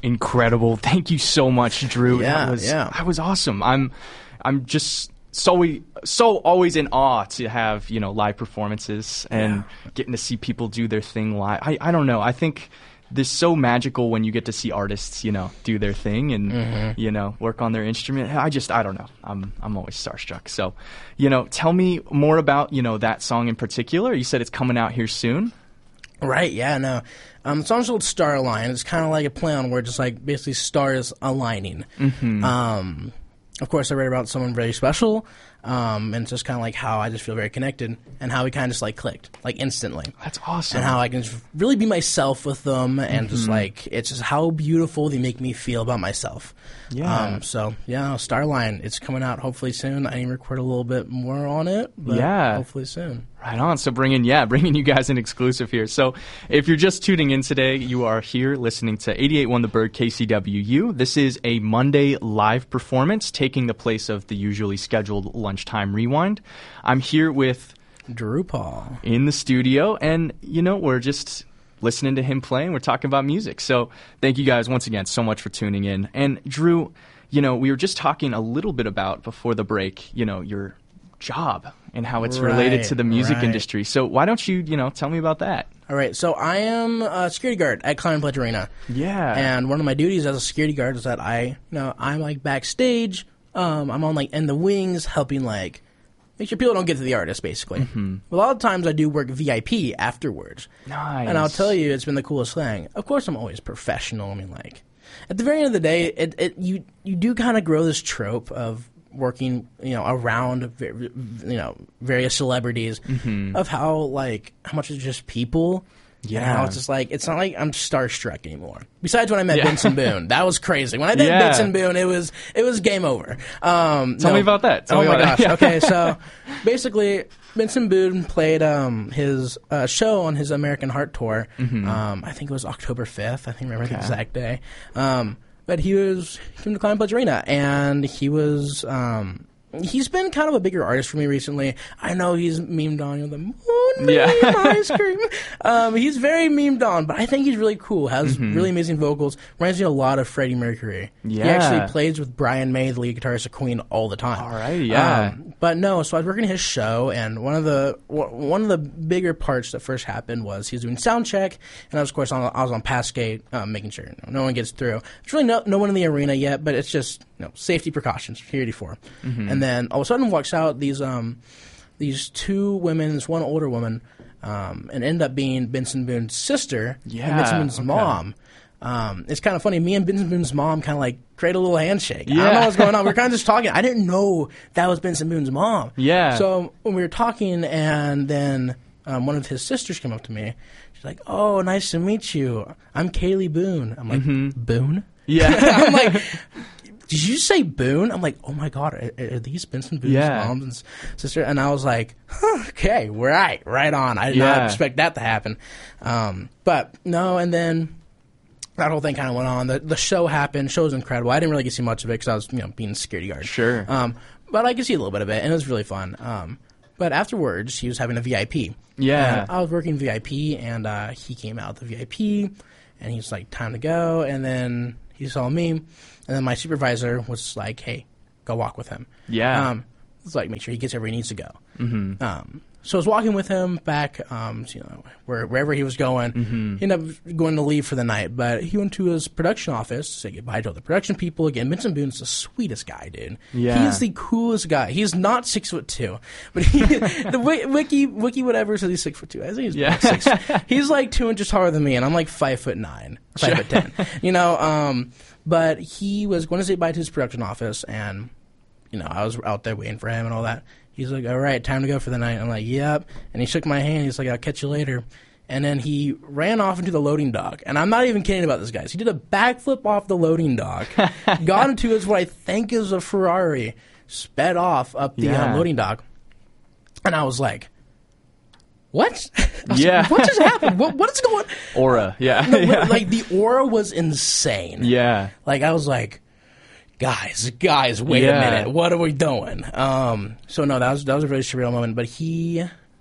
incredible. Thank you so much, Drew. Yeah, that was awesome. I'm just so always in awe to have, live performances and getting to see people do their thing live. I don't know. I think this is so magical when you get to see artists, do their thing and, work on their instrument. I don't know. I'm always starstruck. So, tell me more about, that song in particular. You said it's coming out here soon. Right, yeah, no. The song's called Starline. It's kind of like a play on words, just like basically stars aligning. Mm-hmm. Of course, I read about someone very special, and it's just kind of like how I just feel very connected, and how we kind of just like clicked, like instantly. That's awesome. And how I can just really be myself with them, and just like, it's just how beautiful they make me feel about myself. Yeah. Starline, it's coming out hopefully soon. I need to record a little bit more on it, but hopefully soon. Right on. So bringing you guys an exclusive here. So if you're just tuning in today, you are here listening to 88.1 The Bird KCWU. This is a Monday live performance taking the place of the usually scheduled lunchtime rewind. I'm here with Drew Paul in the studio, and we're just listening to him playing. We're talking about music. So thank you guys once again so much for tuning in. And Drew, we were just talking a little bit about before the break, your job and how it's related to the music industry. So why don't you, tell me about that? All right. So I am a security guard at Climate Pledge Arena. Yeah. And one of my duties as a security guard is that I'm like backstage. I'm on like in the wings helping like make sure people don't get to the artist, basically. Mm-hmm. A lot of times I do work VIP afterwards. Nice. And I'll tell you, it's been the coolest thing. Of course, I'm always professional. I mean, like, at the very end of the day, you do kind of grow this trope of working, around, various celebrities, of how much it's just people. Yeah. And how it's just like, it's not like I'm starstruck anymore. Besides when I met Benson Boone. That was crazy. When I met Benson Boone, it was game over. Tell me about that. Oh my gosh. Okay, so basically, Benson Boone played his show on his American Heart Tour. I think it was October 5th. I think I remember the exact day. But he came to Climate Pledge Arena, and he was he's been kind of a bigger artist for me recently. I know he's memed on the moon ice cream. He's very memed on, but I think he's really cool. Has really amazing vocals. Reminds me a lot of Freddie Mercury. Yeah. He actually plays with Brian May, the lead guitarist of Queen, all the time. All right, yeah. But no, so I was working his show, and one of the bigger parts that first happened was he was doing sound check, and I was, of course, I was on pass gate, making sure no one gets through. There's really no one in the arena yet, but it's just safety precautions, heretofore. And then all of a sudden walks out these two women, this one older woman, and ended up being Benson Boone's sister and Benson Boone's mom. It's kind of funny. Me and Benson Boone's mom kind of like create a little handshake. I don't know what's going on. We were kind of just talking. I didn't know that was Benson Boone's mom. Yeah. So when we were talking, and then one of his sisters came up to me. She's like, "Oh, nice to meet you. I'm Kaylee Boone." I'm like, "Boone?" Yeah. I'm like, "Did you say Boone?" I'm like, "Oh my God, are these Benson Boone's mom and sister?" And I was like, "Okay, right on." I did not expect that to happen. But no, and then that whole thing kind of went on. The show happened. Show was incredible. I didn't really get to see much of it because I was, being a security guard. Sure. But I could see a little bit of it, and it was really fun. But afterwards, he was having a VIP. Yeah. And I was working VIP, and he came out the VIP, and he was like, "Time to go." And then he saw me, and then my supervisor was like, "Hey, go walk with him." Yeah. It's like, make sure he gets where he needs to go. So I was walking with him back, wherever he was going. He ended up going to leave for the night, but he went to his production office to say goodbye to all the production people. Again, Benson Boone's the sweetest guy, dude. Yeah. He is the coolest guy. He's not 6'2", but the wiki whatever says he's 6'2". I think he's 6. He's like 2 inches taller than me, and I'm like 5'9", 5'10". But he was going to say bye to his production office, and I was out there waiting for him and all that. He's like, "All right, time to go for the night." I'm like, "Yep." And he shook my hand. He's like, "I'll catch you later." And then he ran off into the loading dock. And I'm not even kidding about this, guys. He did a backflip off the loading dock, got into what I think is a Ferrari, sped off up the loading dock. And I was like, "What?" What just happened? What is going on? Aura, Like, the aura was insane. Yeah. Like, I was like, Guys, wait a minute. What are we doing? So no, that was a really surreal moment. But he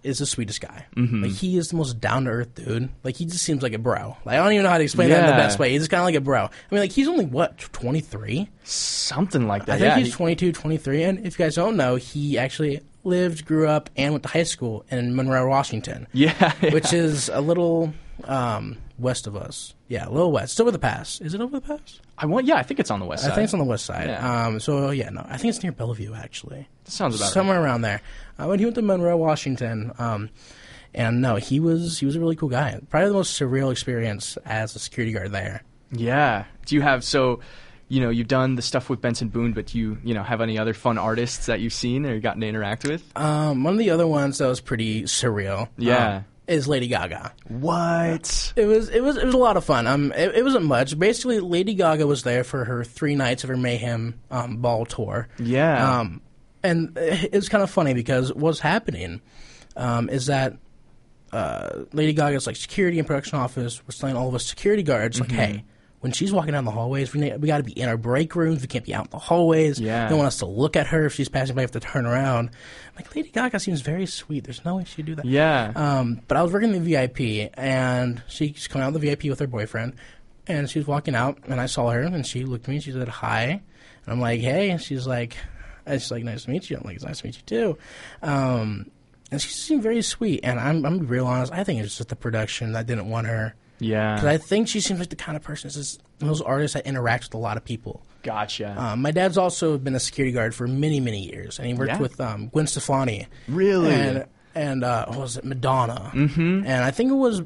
is the sweetest guy. Like, he is the most down-to-earth dude. Like, he just seems like a bro. Like, I don't even know how to explain that in the best way. He's just kind of like a bro. I mean, like, he's only, what, 23? Something like that, I think he's 22, 23. And if you guys don't know, he actually lived, grew up, and went to high school in Monroe, Washington. Yeah. Which is a little west of us. Yeah, a little west. It's over the pass. Is it over the pass? I think it's on the west side. I think it's on the west side. Yeah. I think it's near Bellevue, actually. That sounds about somewhere around there. When he went to Monroe, Washington, and no, he was a really cool guy. Probably the most surreal experience as a security guard there. Yeah. Do you have you've done the stuff with Benson Boone, but do you have any other fun artists that you've seen or gotten to interact with? One of the other ones that was pretty surreal. Yeah. Is Lady Gaga. What? It was a lot of fun. It wasn't much. Basically, Lady Gaga was there for her 3 nights of her Mayhem ball tour. Yeah. And it was kind of funny because what's happening is that Lady Gaga's like security and production office was telling all of us security guards like, hey, when she's walking down the hallways, we got to be in our break rooms. We can't be out in the hallways. Yeah. They don't want us to look at her if she's passing by. We have to turn around. Like, Lady Gaga seems very sweet. There's no way she'd do that. Yeah. But I was working the VIP, and she's coming out of the VIP with her boyfriend, and she was walking out, and I saw her, and she looked at me, and she said, hi. And I'm like, hey. And she's like, nice to meet you. I'm like, it's nice to meet you, too. And she seemed very sweet, and I'm going to be real honest. I think it's just the production that didn't want her. Yeah. Because I think she seems like the kind of person is those artists that interact with a lot of people. Gotcha. My dad's also been a security guard for many, many years, and he worked with Gwen Stefani. Really? And what was it, Madonna? Mm-hmm. And I think it was,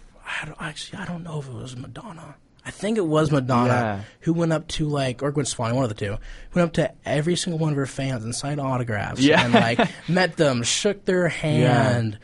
I don't know if it was Madonna. I think it was Madonna who went up to, like, or Gwen Stefani, one of the two, went up to every single one of her fans and signed autographs and, like, met them, shook their hand.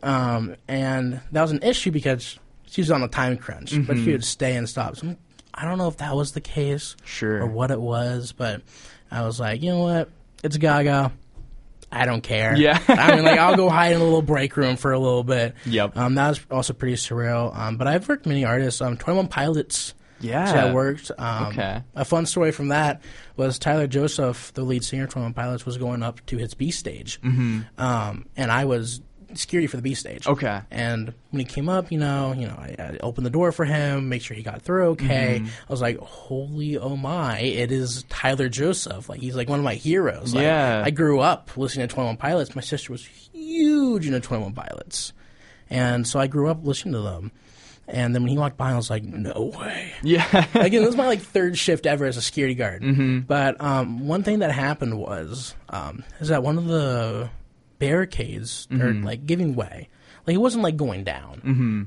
And that was an issue because she was on a time crunch, but she would stay and stop. So I don't know if that was the case or what it was, but I was like, you know what? It's Gaga. I don't care. Yeah. I mean, like, I'll go hide in a little break room for a little bit. Yep. That was also pretty surreal. But I've worked many artists. 21 Pilots. Yeah. So I worked. Okay. A fun story from that was Tyler Joseph, the lead singer of 21 Pilots, was going up to his B stage. And I was security for the B stage. Okay. And when he came up, I opened the door for him, make sure he got through okay. I was like, holy oh my, it is Tyler Joseph. Like, he's like one of my heroes. Like, I grew up listening to 21 Pilots. My sister was huge into 21 Pilots. And so I grew up listening to them. And then when he walked by, I was like, no way. Yeah. Again, this was my, like, 3rd shift ever as a security guard. But one thing that happened was is that one of the barricades are like giving way. Like, it wasn't like going down.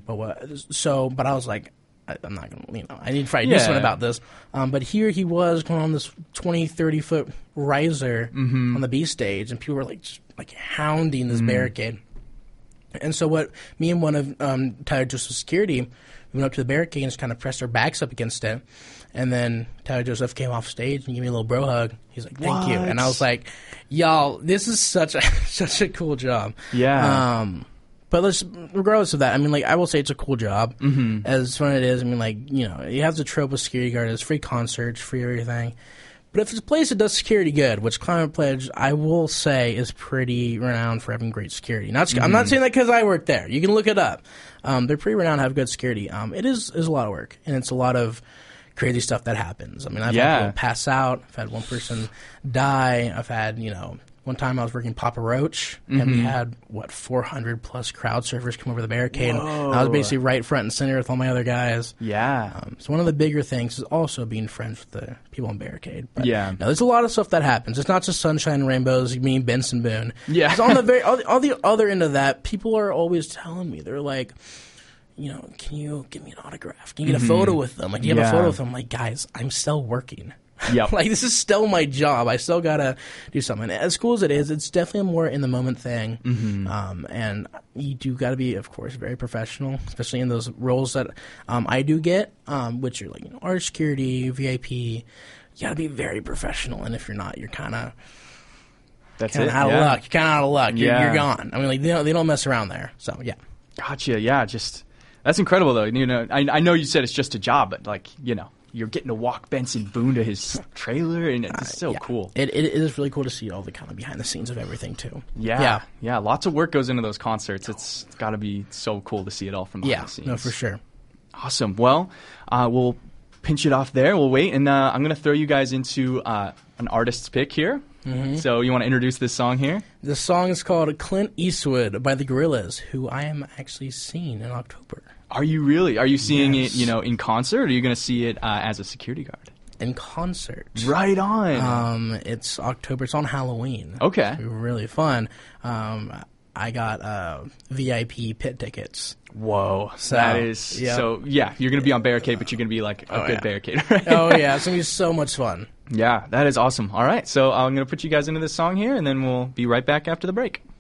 But I was like, I'm not gonna, I need to try to do something about this. But here he was going on this 20-30 foot riser on the B stage, and people were like just like hounding this barricade. And so what me and one of Tyler Joseph's security, we went up to the barricade and just kind of pressed our backs up against it. And then Tyler Joseph came off stage and gave me a little bro hug. He's like, thank you. And I was like, y'all, this is such a cool job. Yeah. But regardless of that, I mean, like, I will say it's a cool job. As fun as it is, I mean, like, you have the trope of security guard. It's free concerts, free everything. But if it's a place that does security good, which Climate Pledge, I will say, is pretty renowned for having great security. I'm not saying that because I work there. You can look it up. They're pretty renowned to have good security. It is a lot of work, and it's a lot of crazy stuff that happens. I mean, I've had people pass out. I've had one person die. I've had, one time I was working Papa Roach, and we had, 400 plus crowd surfers come over the barricade. I was basically right front and center with all my other guys. Yeah. So one of the bigger things is also being friends with the people on barricade. But no, there's a lot of stuff that happens. It's not just sunshine and rainbows. You mean Benson Boone? Yeah. On the other end of that, people are always telling me, they're like, can you give me an autograph? Can you get a photo with them? Like, do you have a photo with them? I'm like, guys, I'm still working. Yep. Like, this is still my job. I still gotta do something. As cool as it is, it's definitely a more in the moment thing. And you do gotta be, of course, very professional, especially in those roles that I do get, which are like art security, VIP. You gotta be very professional, and if you're not, you're kind of out of luck. You're kind of out of luck. You're gone. I mean, like, they don't mess around there. So yeah. Gotcha. Yeah. Just that's incredible, though. I know you said it's just a job, but like you're getting to walk Benson Boone to his trailer, and it's so cool. It is really cool to see all the kind of behind the scenes of everything too. Yeah. Lots of work goes into those concerts. It's got to be so cool to see it all from behind the scenes. No, for sure. Awesome. Well, we'll pinch it off there. We'll wait, and I'm going to throw you guys into an artist's pick here. Mm-hmm. So you want to introduce this song here? The song is called Clint Eastwood by the Gorillaz, who I am actually seeing in October. Are you really? Are you seeing it, in concert, or are you going to see it as a security guard? In concert. Right on. It's October. It's on Halloween. Okay. It's really fun. I got VIP pit tickets. Whoa. So, that is... So, you're going to be on barricade, but you're going to be like a good barricade, right? Oh, yeah. It's going to be so much fun. Yeah, that is awesome. All right. So I'm going to put you guys into this song here, and then we'll be right back after the break.